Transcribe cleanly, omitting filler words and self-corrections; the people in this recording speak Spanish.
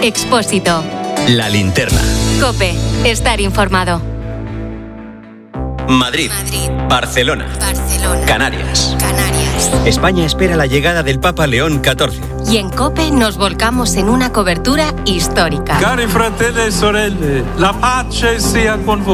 Expósito. La Linterna. COPE. Estar informado. Madrid. Barcelona. Canarias. España espera la llegada del Papa León XIV. Y en COPE nos volcamos en una cobertura histórica. Cari fratelli e sorelle, la pace sia con voi.